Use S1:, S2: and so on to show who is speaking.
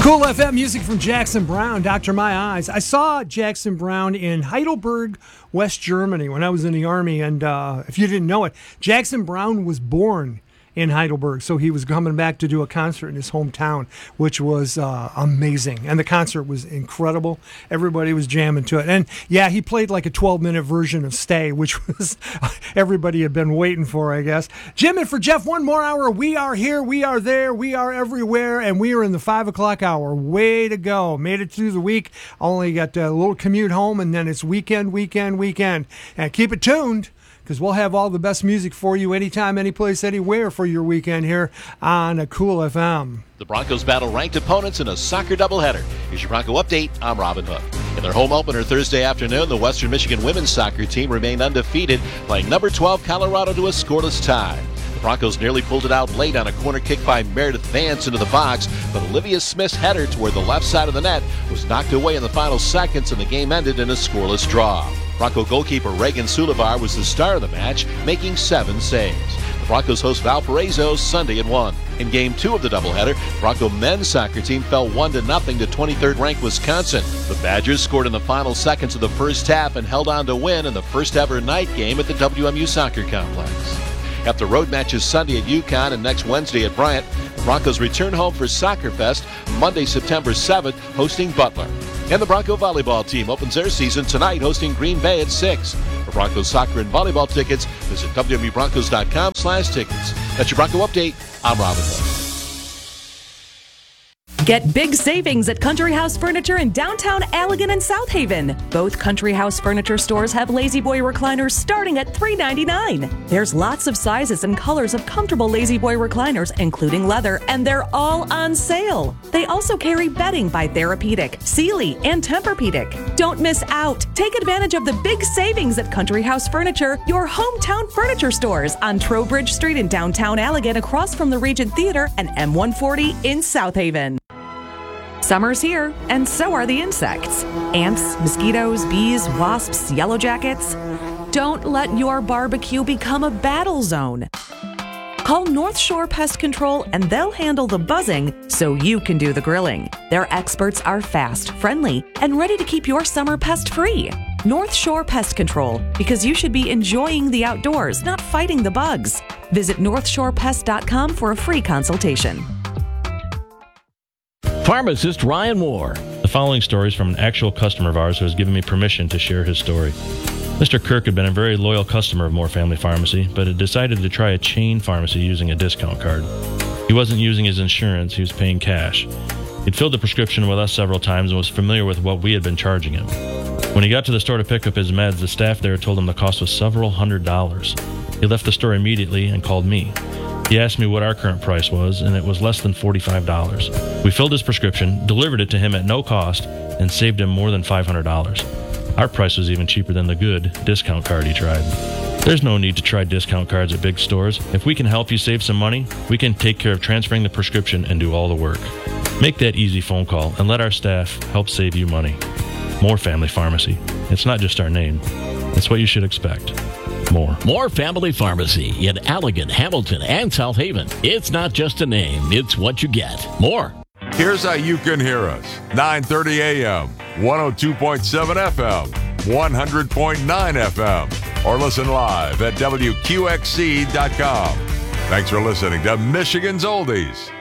S1: Cool FM music from Jackson Browne, Dr. My Eyes. I saw Jackson Browne in Heidelberg, West Germany when I was in the Army. And if you didn't know it, Jackson Browne was born in Heidelberg. So he was coming back to do a concert in his hometown, which was amazing. And the concert was incredible. Everybody was jamming to it. And yeah, he played like a 12-minute version of Stay, which was everybody had been waiting for, I guess. Jim and for Jeff, one more hour. We are here, we are there, we are everywhere, and we are in the 5 o'clock hour. Way to go. Made it through the week. Only got a little commute home, and then it's weekend. And keep it tuned, because we'll have all the best music for you anytime, anyplace, anywhere for your weekend here on a Cool FM.
S2: The Broncos battle ranked opponents in a soccer doubleheader. Here's your Bronco update. I'm Robin Hook. In their home opener Thursday afternoon, the Western Michigan women's soccer team remained undefeated, playing number 12 Colorado to a scoreless tie. The Broncos nearly pulled it out late on a corner kick by Meredith Vance into the box, but Olivia Smith's header toward the left side of the net was knocked away in the final seconds, and the game ended in a scoreless draw. Bronco goalkeeper Reagan Sulivar was the star of the match, making 7 saves. The Broncos host Valparaiso Sunday at 1. In Game 2 of the doubleheader, Bronco men's soccer team fell 1-0 to 23rd-ranked Wisconsin. The Badgers scored in the final seconds of the first half and held on to win in the first-ever night game at the WMU Soccer Complex. After road matches Sunday at UConn and next Wednesday at Bryant, the Broncos return home for Soccer Fest Monday, September 7th, hosting Butler. And the Bronco volleyball team opens their season tonight, hosting Green Bay at 6. For Broncos soccer and volleyball tickets, visit www.broncos.com/tickets. That's your Bronco update. I'm Robin Hook.
S3: Get big savings at Country House Furniture in downtown Allegan and South Haven. Both Country House Furniture stores have Lazy Boy recliners starting at $3.99. There's lots of sizes and colors of comfortable Lazy Boy recliners, including leather, and they're all on sale. They also carry bedding by Therapeutic, Sealy, and Tempur-Pedic. Don't miss out. Take advantage of the big savings at Country House Furniture, your hometown furniture stores on Trowbridge Street in downtown Allegan, across from the Regent Theater, and M140 in South Haven. Summer's here, and so are the insects. Ants, mosquitoes, bees, wasps, yellow jackets. Don't let your barbecue become a battle zone. Call North Shore Pest Control and they'll handle the buzzing so you can do the grilling. Their experts are fast, friendly, and ready to keep your summer pest-free. North Shore Pest Control, because you should be enjoying the outdoors, not fighting the bugs. Visit northshorepest.com for a free consultation.
S4: Pharmacist Ryan Moore.
S5: The following story is from an actual customer of ours who has given me permission to share his story. Mr. Kirk had been a very loyal customer of Moore Family Pharmacy, but had decided to try a chain pharmacy using a discount card. He wasn't using his insurance, he was paying cash. He'd filled the prescription with us several times and was familiar with what we had been charging him. When he got to the store to pick up his meds, the staff there told him the cost was several $100s. He left the store immediately and called me. He asked me what our current price was, and it was less than $45. We filled his prescription, delivered it to him at no cost, and saved him more than $500. Our price was even cheaper than the good discount card he tried. There's no need to try discount cards at big stores. If we can help you save some money, we can take care of transferring the prescription and do all the work. Make that easy phone call and let our staff help save you money. Moore Family Pharmacy. It's not just our name. It's what you should expect.
S4: Moore Family Pharmacy in Allegan, Hamilton, and South Haven. It's not just a name, it's what you get. More.
S6: Here's how you can hear us. 9:30 a.m., 102.7 FM, 100.9 FM, or listen live at WQXC.com. Thanks for listening to Michigan's Oldies.